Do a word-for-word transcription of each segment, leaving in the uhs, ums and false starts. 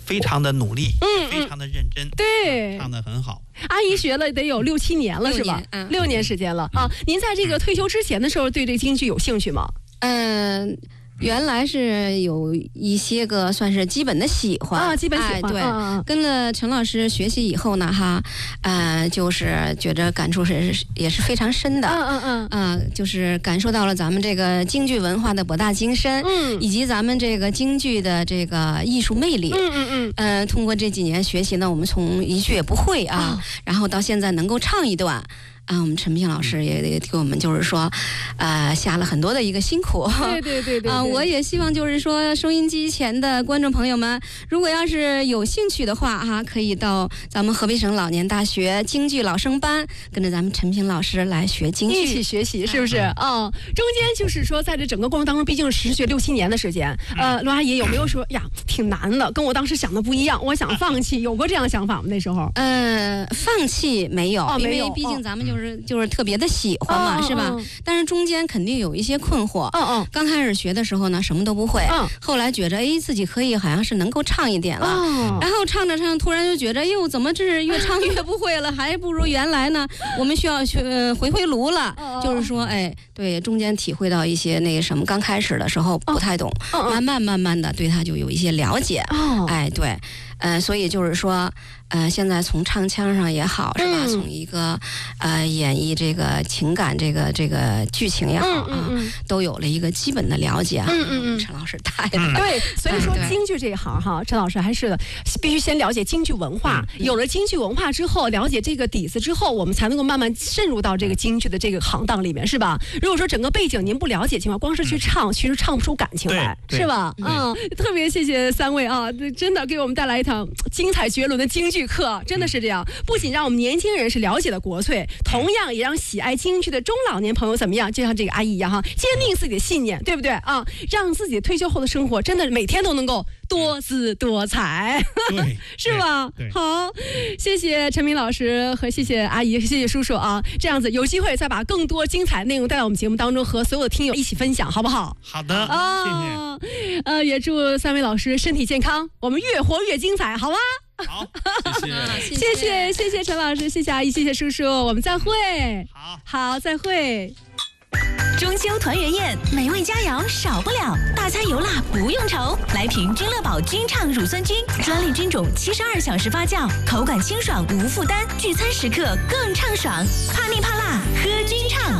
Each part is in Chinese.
非常的努力， 嗯， 非常的认真， 对， 唱得很好。 阿姨学了得有六七年了，是吧？ 嗯， 六年时间了啊！您在这个退休之前的时候，对这个京剧有兴趣吗？ 嗯、呃。原来是有一些个算是基本的喜欢啊，基本喜欢。 哎、对、 啊， 跟了陈老师学习以后呢，哈，呃，就是觉得感触是也是非常深的。 嗯嗯嗯。 呃，就是感受到了咱们这个京剧文化的博大精深， 嗯，以及咱们这个京剧的这个艺术魅力。 嗯嗯嗯。 呃，通过这几年学习呢，我们从一句也不会啊，啊然后到现在能够唱一段。啊，我们陈平老师也也给我们就是说，呃，下了很多的一个辛苦。 对对对 对, 对。 啊、呃，我也希望就是说，收音机前的观众朋友们，如果要是有兴趣的话，哈、啊，可以到咱们河北省老年大学京剧老生班，跟着咱们陈平老师来学京剧， 一起学习，是不是？啊、嗯，中间就是说，在这整个过程当中，毕竟是实学六七年的时间。呃，罗阿姨有没有说呀，挺难的，跟我当时想的不一样，我想放弃，有过这样的想法吗？那时候？ 呃，放弃没有， 哦、没有， 因为毕竟咱们就。就是就是特别的喜欢嘛， 哦、 是吧、哦？但是中间肯定有一些困惑。 嗯嗯。 刚开始学的时候呢，什么都不会。 嗯。 后来觉着，哎，自己可以，好像是能够唱一点了。 哦。 然后唱着唱着，突然就觉着，哎呦，怎么这是越唱越不会了？还不如原来呢。我们需要去、呃、回回炉了。 哦。 就是说，哎，对，中间体会到一些那个什么，刚开始的时候不太懂， 哦、 慢慢慢慢的对他就有一些了解。 哦。 哎，对。呃，所以就是说，呃，现在从唱腔上也好，是吧？嗯、从一个呃演绎这个情感、这个这个剧情也好啊， 嗯嗯嗯、 都有了一个基本的了解啊。 嗯嗯嗯， 陈老师太了、 嗯。对，所以说京剧这一行哈，陈老师还是必须先了解京剧文化。嗯、有了京剧文化之后，了解这个底子之后，我们才能够慢慢渗入到这个京剧的这个行当里面，是吧？如果说整个背景您不了解情况，光是去唱，其实唱不出感情来，是吧？嗯，特别谢谢三位啊，真的给我们带来一堂精彩绝伦的京剧课，真的是这样。不仅让我们年轻人是了解了国粹，同样也让喜爱京剧的中老年朋友怎么样？就像这个阿姨一样哈，坚定自己的信念，对不对啊？让自己退休后的生活真的每天都能够多姿多彩， 对， 是吧？好，谢谢陈明老师和谢谢阿姨，谢谢叔叔啊！这样子有机会再把更多精彩内容带到我们节目当中，和所有的听友一起分享，好不好？ 好的， 啊、 哦， 谢谢。呃，也祝三位老师身体健康，我们越活越精彩，好吗？ 好，谢谢， 谢谢，谢谢陈老师，谢谢阿姨，谢谢叔叔，我们再会。 好， 好，再会。 中秋团圆宴，美味佳肴少不了，大餐油辣不用愁。来瓶君乐宝君畅乳酸菌，专利菌种，七十二小时发酵，口感清爽无负担，聚餐时刻更畅爽。怕腻怕辣，喝君畅。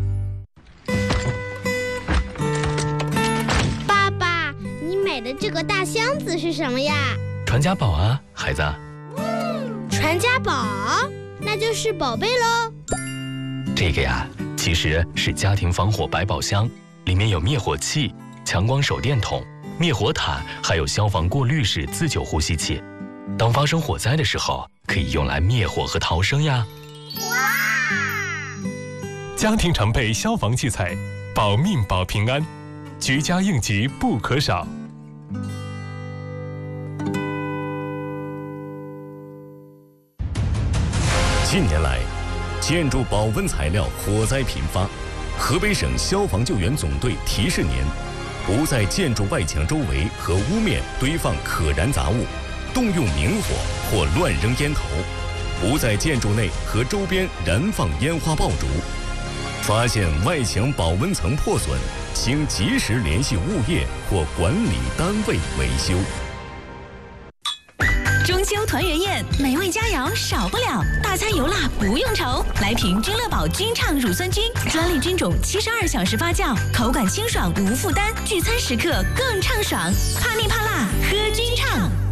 爸爸，你买的这个大箱子是什么呀？ 传家宝啊，孩子。 传家宝，那就是宝贝喽。 这个呀，其实是家庭防火百宝箱，里面有灭火器、强光手电筒、灭火毯，还有消防过滤式自救呼吸器。当发生火灾的时候，可以用来灭火和逃生呀。 哇！ 家庭常备消防器材，保命保平安，居家应急不可少。 近年来，建筑保温材料火灾频发，河北省消防救援总队提示您：不在建筑外墙周围和屋面堆放可燃杂物，动用明火或乱扔烟头；不在建筑内和周边燃放烟花爆竹。发现外墙保温层破损，请及时联系物业或管理单位维修。 中秋团圆宴，美味佳肴少不了，大餐油辣不用愁。来瓶君乐宝君畅乳酸菌，专利菌种，七十二小时发酵，口感清爽无负担，聚餐时刻更畅爽。怕腻怕辣，喝君畅。